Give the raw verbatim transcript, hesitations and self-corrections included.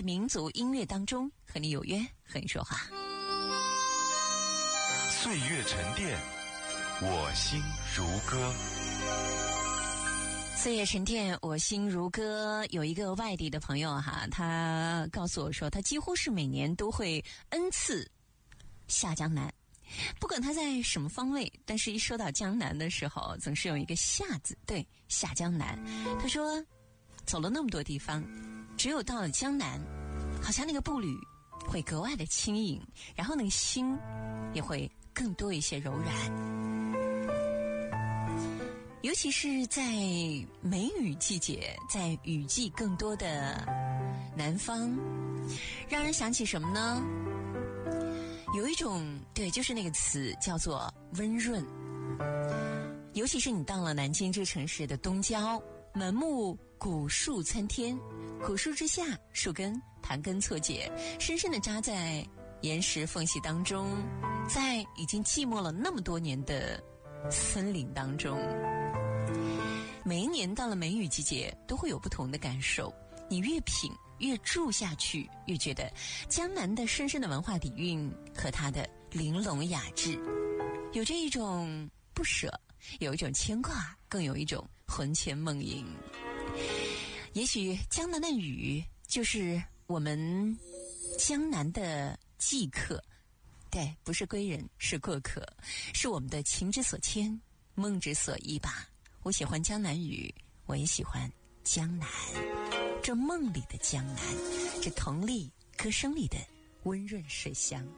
民族音乐当中和你有约，和你说话。 岁月沉淀，我心如歌。 岁月沉淀，我心如歌。有一个外地的朋友哈，他告诉我说，他几乎是每年都会 N 次下江南，不管他在什么方位，但是一说到江南的时候，总是有一个下字，对，下江南。他说，走了那么多地方，只有到了江南，好像那个步履会格外的轻盈，然后那个心也会更多一些柔软。尤其是在梅雨季节，在雨季更多的南方，让人想起什么呢？有一种，对，就是那个词叫做温润。尤其是你到了南京这城市的东郊，满目古树参天，古树之下，树根盘根错节，深深地扎在岩石缝隙当中，在已经寂寞了那么多年的森林当中。每一年到了梅雨季节，都会有不同的感受。你越品越住下去，越觉得江南的深深的文化底蕴和它的玲珑雅致，有着一种不舍，有一种牵挂，更有一种魂牵梦萦。也许江南的雨就是我们江南的寄客，对，不是归人，是过客，是我们的情之所牵，梦之所依吧。我喜欢江南雨，我也喜欢江南，这梦里的江南，这同丽歌声里的温润水乡。